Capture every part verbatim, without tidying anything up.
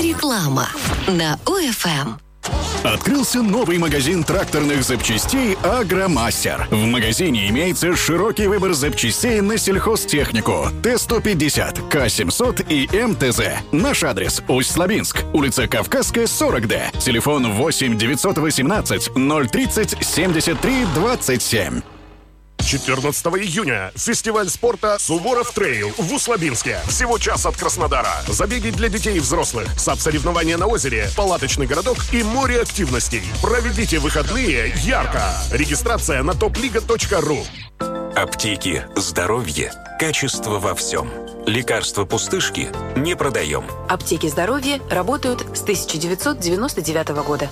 Реклама на ОФМ. Открылся новый магазин тракторных запчастей «Агромастер». В магазине имеется широкий выбор запчастей на сельхозтехнику Т сто пятьдесят, К семьсот и М Т З. Наш адрес – Усть-Лабинск, улица Кавказская, сорок Д. Телефон восемь девятьсот восемнадцать ноль тридцать семьдесят три двадцать семь. четырнадцатого июня. Фестиваль спорта «Суворов Трейл» в Усть-Лабинске. Всего час от Краснодара. Забеги для детей и взрослых, саб-соревнования на озере, палаточный городок и море активностей. Проведите выходные ярко. Регистрация на топлига точка ру. Аптеки, здоровье, качество во всем. Лекарства пустышки не продаем. Аптеки здоровья работают с тысяча девятьсот девяносто девятого года.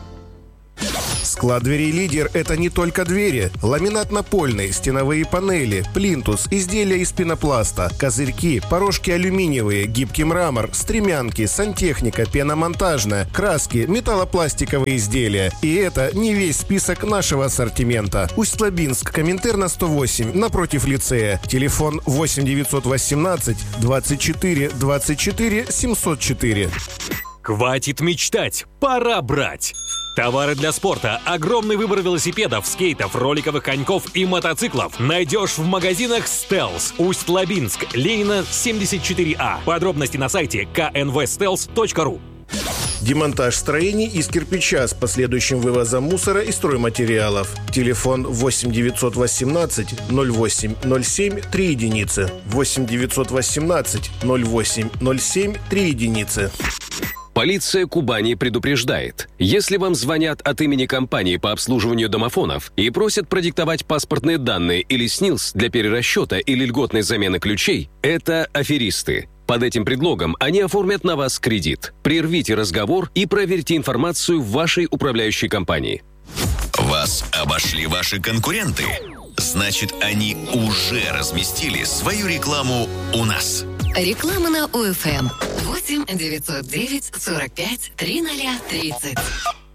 Склад дверей «Лидер» — это не только двери. Ламинат напольный, стеновые панели, плинтус, изделия из пенопласта, козырьки, порожки алюминиевые, гибкий мрамор, стремянки, сантехника, пеномонтажная, краски, металлопластиковые изделия. И это не весь список нашего ассортимента. Усть-Лабинск, Коминтерна сто восемь, напротив лицея. Телефон восемь девятьсот восемнадцать двадцать четыре двадцать четыре семьсот четыре. Хватит мечтать, пора брать! Товары для спорта, огромный выбор велосипедов, скейтов, роликовых коньков и мотоциклов найдешь в магазинах «Стелс». Усть-Лабинск, Ленина, семьдесят четыре А. Подробности на сайте ка эн вэ стелс точка ру. Демонтаж строений из кирпича с последующим вывозом мусора и стройматериалов. Телефон восемь девятьсот восемнадцать ноль восемь ноль семь три единицы. восемь девятьсот восемнадцать ноль восемь ноль семь три единицы. Полиция Кубани предупреждает, если вам звонят от имени компании по обслуживанию домофонов и просят продиктовать паспортные данные или СНИЛС для перерасчета или льготной замены ключей, это аферисты. Под этим предлогом они оформят на вас кредит. Прервите разговор и проверьте информацию в вашей управляющей компании. Вас обошли ваши конкуренты? Значит, они уже разместили свою рекламу у нас. Реклама на ОФМ. восемь девятьсот девять сорок пять тридцать тридцать.